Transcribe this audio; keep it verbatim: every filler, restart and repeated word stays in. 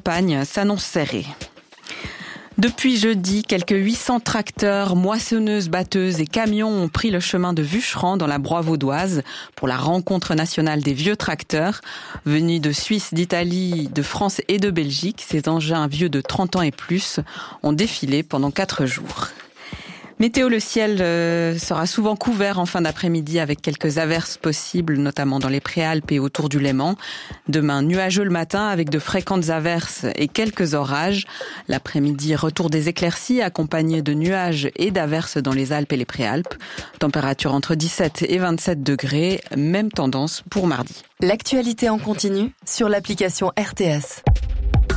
campagne s'annonce serrée. Depuis jeudi, quelques huit cents tracteurs, moissonneuses, batteuses et camions ont pris le chemin de Vucheran dans la Broye vaudoise pour la rencontre nationale des vieux tracteurs. Venus de Suisse, d'Italie, de France et de Belgique, ces engins vieux de trente ans et plus ont défilé pendant quatre jours. Météo, le ciel sera souvent couvert en fin d'après-midi avec quelques averses possibles, notamment dans les Préalpes et autour du Léman. Demain, nuageux le matin avec de fréquentes averses et quelques orages. L'après-midi, retour des éclaircies accompagnés de nuages et d'averses dans les Alpes et les Préalpes. Température entre dix-sept et vingt-sept degrés, même tendance pour mardi. L'actualité en continu sur l'application R T S.